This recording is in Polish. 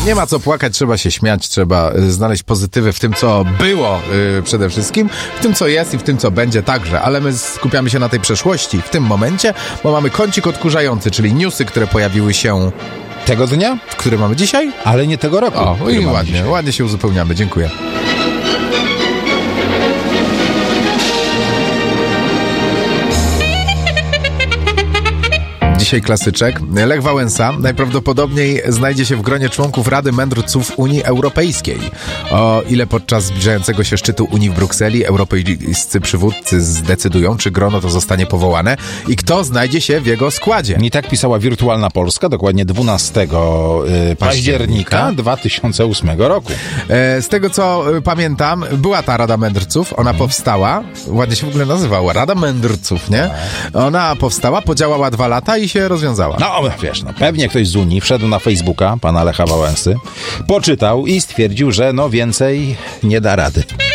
Nie ma co płakać, trzeba się śmiać, trzeba znaleźć pozytywy w tym, co było przede wszystkim, w tym, co jest i w tym, co będzie także, ale my skupiamy się na tej przeszłości w tym momencie, bo mamy kącik odkurzający, czyli newsy, które pojawiły się tego dnia, który mamy dzisiaj, ale nie tego roku. O, i ładnie się uzupełniamy, dziękuję. Dzisiaj klasyczek. Lech Wałęsa najprawdopodobniej znajdzie się w gronie członków Rady Mędrców Unii Europejskiej. O ile podczas zbliżającego się szczytu Unii w Brukseli europejscy przywódcy zdecydują, czy grono to zostanie powołane i kto znajdzie się w jego składzie. I tak pisała Wirtualna Polska, dokładnie 12 października 2008 roku. Z tego, co pamiętam, była ta Rada Mędrców, ona powstała, ładnie się w ogóle nazywała, Rada Mędrców, nie? Ona powstała, podziałała 2 lata i się rozwiązała. No wiesz, pewnie ktoś z Unii wszedł na Facebooka pana Lecha Wałęsy, poczytał i stwierdził, że więcej nie da rady.